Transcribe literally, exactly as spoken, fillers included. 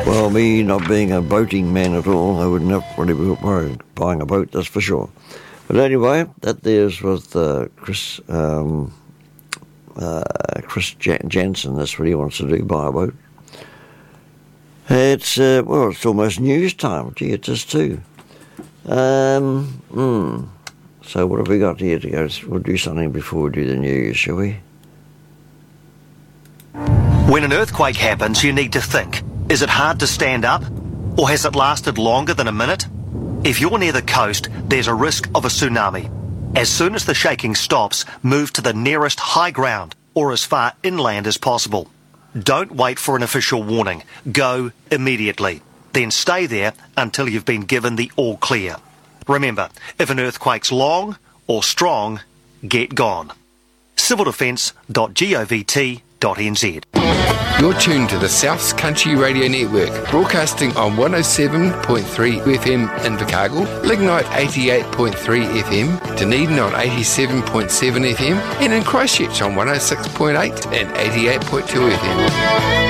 Well, me not being a boating man at all, I would not really be buying a boat, that's for sure. But anyway, that there's with uh, Chris um, uh, Chris Jan- Jansen. That's what he wants to do, buy a boat. It's, uh, well, it's almost news time. Gee, it is too. Um, hmm. So what have we got here to go? We'll do something before we do the news, shall we? When an earthquake happens, you need to think. Is it hard to stand up? Or has it lasted longer than a minute? If you're near the coast, there's a risk of a tsunami. As soon as the shaking stops, move to the nearest high ground or as far inland as possible. Don't wait for an official warning. Go immediately. Then stay there until you've been given the all clear. Remember, if an earthquake's long or strong, get gone. civil defence dot govt dot n z. You're tuned to the South's Country Radio Network, broadcasting on one oh seven point three F M in Invercargill, Lignite eighty-eight point three F M, Dunedin on eighty-seven point seven F M, and in Christchurch on one oh six point eight and eighty-eight point two F M.